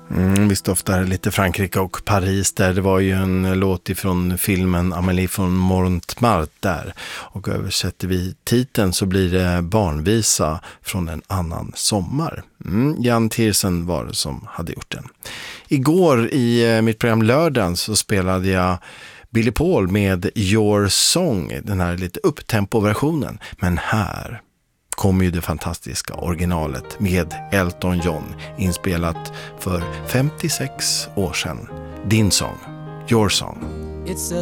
Vi doftar lite Frankrike och Paris där. Det var ju en låt ifrån filmen Amélie från Montmartre där. Och översätter vi titeln så blir det Barnvisa från en annan sommar. Jan Tiersen var det som hade gjort den. Igår i mitt program Lördagen så spelade jag Billy Paul med Your Song, den här lite upptempo-versionen. Men här kommer ju det fantastiska originalet med Elton John, inspelat för 56 år sedan. Din sång, Your Song. It's a